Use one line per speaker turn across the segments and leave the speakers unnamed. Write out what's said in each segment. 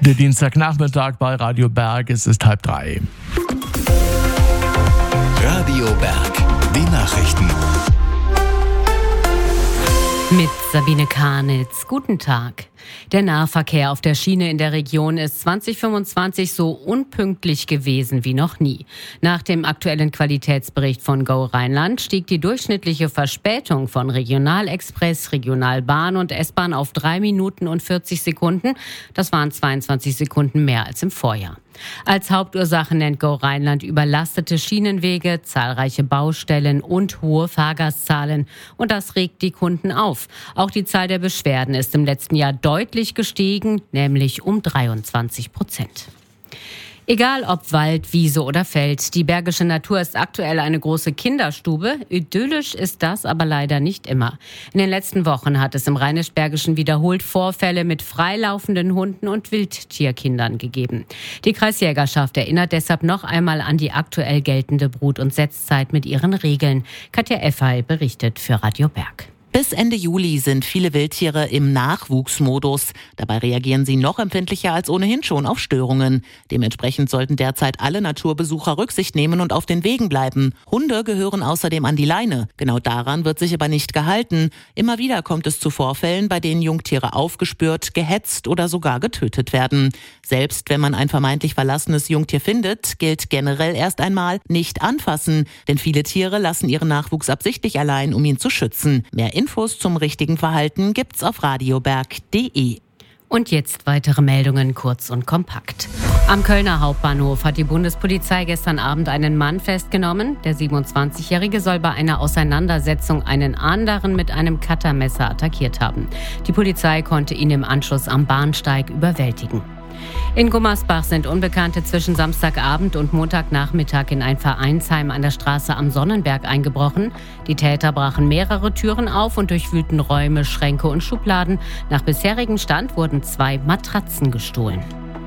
Der Dienstagnachmittag bei Radio Berg, es ist 2:30.
Radio Berg, die Nachrichten.
Mit Sabine Karnitz. Guten Tag. Der Nahverkehr auf der Schiene in der Region ist 2025 so unpünktlich gewesen wie noch nie. Nach dem aktuellen Qualitätsbericht von Go Rheinland stieg die durchschnittliche Verspätung von Regionalexpress, Regionalbahn und S-Bahn auf 3 Minuten und 40 Sekunden. Das waren 22 Sekunden mehr als im Vorjahr. Als Hauptursache nennt Go Rheinland überlastete Schienenwege, zahlreiche Baustellen und hohe Fahrgastzahlen. Und das regt die Kunden auf. Auch die Zahl der Beschwerden ist im letzten Jahr deutlich gestiegen, nämlich um 23%. Egal ob Wald, Wiese oder Feld, die bergische Natur ist aktuell eine große Kinderstube. Idyllisch ist das aber leider nicht immer. In den letzten Wochen hat es im Rheinisch-Bergischen wiederholt Vorfälle mit freilaufenden Hunden und Wildtierkindern gegeben. Die Kreisjägerschaft erinnert deshalb noch einmal an die aktuell geltende Brut- und Setzzeit mit ihren Regeln. Katja Effay berichtet für Radio Berg.
Bis Ende Juli sind viele Wildtiere im Nachwuchsmodus. Dabei reagieren sie noch empfindlicher als ohnehin schon auf Störungen. Dementsprechend sollten derzeit alle Naturbesucher Rücksicht nehmen und auf den Wegen bleiben. Hunde gehören außerdem an die Leine. Genau daran wird sich aber nicht gehalten. Immer wieder kommt es zu Vorfällen, bei denen Jungtiere aufgespürt, gehetzt oder sogar getötet werden. Selbst wenn man ein vermeintlich verlassenes Jungtier findet, gilt generell erst einmal nicht anfassen. Denn viele Tiere lassen ihren Nachwuchs absichtlich allein, um ihn zu schützen. Mehr Infos zum richtigen Verhalten gibt's auf radioberg.de.
Und jetzt weitere Meldungen kurz und kompakt. Am Kölner Hauptbahnhof hat die Bundespolizei gestern Abend einen Mann festgenommen. Der 27-Jährige soll bei einer Auseinandersetzung einen anderen mit einem Cuttermesser attackiert haben. Die Polizei konnte ihn im Anschluss am Bahnsteig überwältigen. In Gummersbach sind Unbekannte zwischen Samstagabend und Montagnachmittag in ein Vereinsheim an der Straße am Sonnenberg eingebrochen. Die Täter brachen mehrere Türen auf und durchwühlten Räume, Schränke und Schubladen. Nach bisherigem Stand wurden 2 Matratzen gestohlen.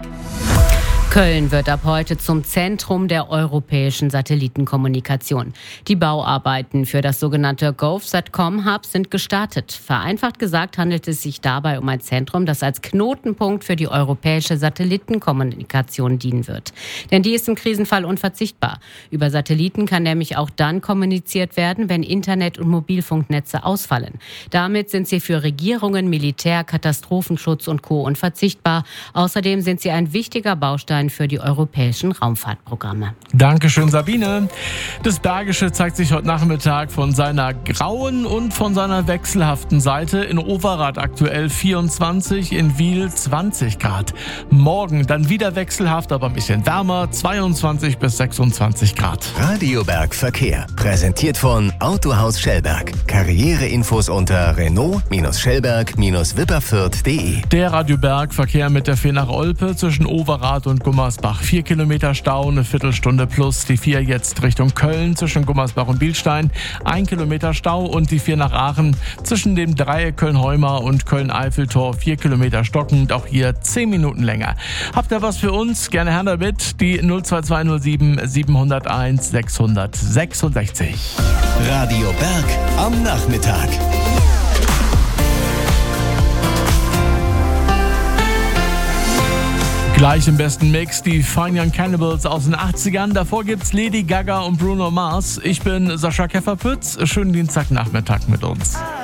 Köln wird ab heute zum Zentrum der europäischen Satellitenkommunikation. Die Bauarbeiten für das sogenannte GovSatcom-Hub sind gestartet. Vereinfacht gesagt handelt es sich dabei um ein Zentrum, das als Knotenpunkt für die europäische Satellitenkommunikation dienen wird. Denn die ist im Krisenfall unverzichtbar. Über Satelliten kann nämlich auch dann kommuniziert werden, wenn Internet- und Mobilfunknetze ausfallen. Damit sind sie für Regierungen, Militär, Katastrophenschutz und Co. unverzichtbar. Außerdem sind sie ein wichtiger Baustein für die europäischen Raumfahrtprogramme.
Dankeschön, Sabine. Das Bergische zeigt sich heute Nachmittag von seiner grauen und von seiner wechselhaften Seite. In Overath aktuell 24, in Wiel 20 Grad. Morgen dann wieder wechselhaft, aber ein bisschen wärmer, 22 bis 26 Grad.
Radio Berg Verkehr, präsentiert von Autohaus Schellberg. Karriereinfos unter Renault-Schellberg-Wipperfürth.de.
Der Radio Berg Verkehr mit der Fähr nach Olpe zwischen Overath und Gummersbach. 4 Kilometer Stau, eine Viertelstunde plus. Die 4 jetzt Richtung Köln zwischen Gummersbach und Bielstein. 1 Kilometer Stau und die 4 nach Aachen zwischen dem Dreieck Köln-Heumar und Köln-Eiffeltor. 4 Kilometer stockend, auch hier 10 Minuten länger. Habt ihr was für uns? Gerne her damit. Die 02207 701 666.
Radio Berg am Nachmittag.
Gleich im besten Mix die Fine Young Cannibals aus den 80ern. Davor gibt's Lady Gaga und Bruno Mars. Ich bin Sascha Kefferpütz. Schönen Dienstagnachmittag mit uns.